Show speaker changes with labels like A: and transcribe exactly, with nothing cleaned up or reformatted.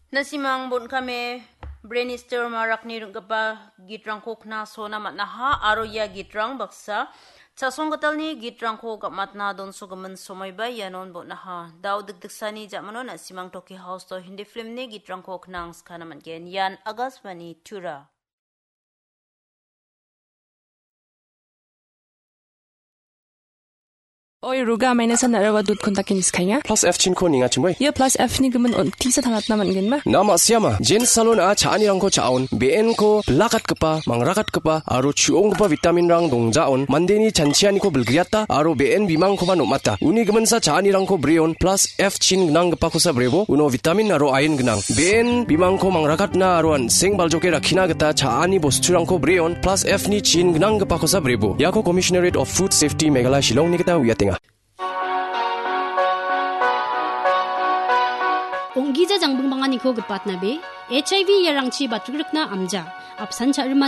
A: Nasimang bon kami brainstorm marak ni rungkapa gitrang ko kna so na matnaha aro ya gitrang baksa chasong katal ni gitrang ko kap matna don so gaman somay ba yanon bon naha daw dagdagsani jamano nasimang toki house to hindi film ni gitrang ko knang skana man gen yan agasmani tura.
B: Oi ruga maina sa narawa dut kontakin iskanya
C: plus F chin ko ninga chungoi
B: ye plus F ni gemen on tisa thangat naman gen ma
C: nama siama jen salon a chani rang ko chaun bn ko lakat kapa mangrakat kapa aro chuong kapa vitamin rang dongjaon mandeni chanchiani ko bulgriata aro bn bimang ko man mata uni gemen sa chani rang ko brion plus F chin gnang kapa ko sa brebo uno vitamin aro iron gnang bn bimang ko mangrakat na aro an seng baljoke rakhina gata chani bostu rang ko brion plus F ni chin gnang kapa ko sa brebo yako commissionerate of food safety meghalaya shillong ni gata wiatenga
D: 옹기자 장봉방안이 고 급받나비 에이치아이브이 yarangchi batrukna amja apsan cha